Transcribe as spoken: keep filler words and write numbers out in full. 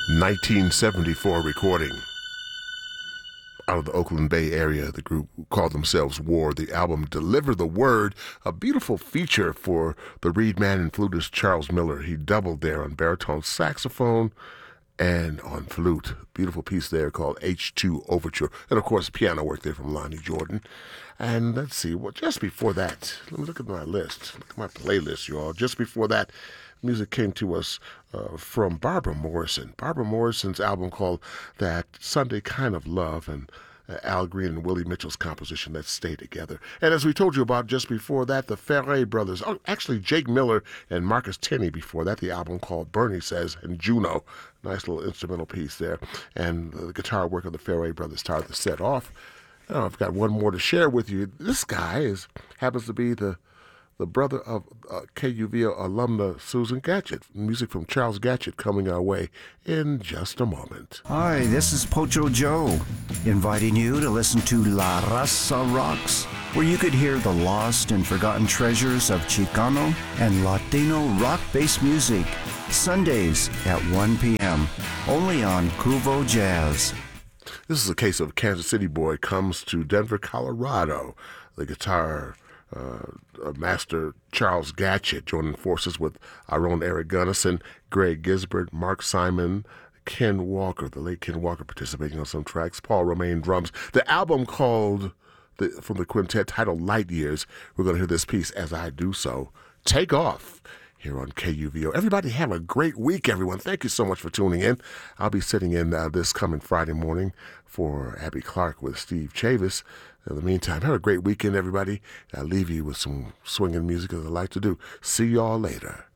nineteen seventy-four recording. Out of the Oakland Bay area, the group called themselves War. The album Deliver the Word, a beautiful feature for the reed man and flutist Charles Miller. He doubled there on baritone saxophone and on flute. Beautiful piece there called H two Overture. And, of course, piano work there from Lonnie Jordan. And let's see, well, just before that, let me look at my list, look at my playlist, y'all. Just before that, music came to us uh, from Barbara Morrison. Barbara Morrison's album called That Sunday Kind of Love, and uh, Al Green and Willie Mitchell's composition, Let's Stay Together. And as we told you about just before that, the Ferre brothers, oh, actually Jake Miller and Marcus Tenney before that, the album called Bernie Says, and Juno. Nice little instrumental piece there. And the guitar work of the Ferre brothers started the set off. Oh, I've got one more to share with you. This guy is happens to be the the brother of uh, K U V O alumna Susan Gatchett. Music from Charles Gatchett coming our way in just a moment. Hi, this is Pocho Joe, inviting you to listen to La Raza Rocks, where you could hear the lost and forgotten treasures of Chicano and Latino rock-based music, Sundays at one p.m., only on Cuvo Jazz. This is a case of Kansas City boy comes to Denver, Colorado. The guitar uh, master Charles Gatchett joining forces with our own Eric Gunnison, Greg Gisbert, Mark Simon, Ken Walker, the late Ken Walker participating on some tracks, Paul Romaine drums. The album called, the, from the quintet, titled Light Years. We're going to hear this piece, As I Do So. Take Off, here on K U V O. Everybody have a great week, everyone. Thank you so much for tuning in. I'll be sitting in uh, this coming Friday morning for Abby Clark with Steve Chavis. In the meantime, have a great weekend, everybody. I'll leave you with some swinging music as I like to do. See y'all later.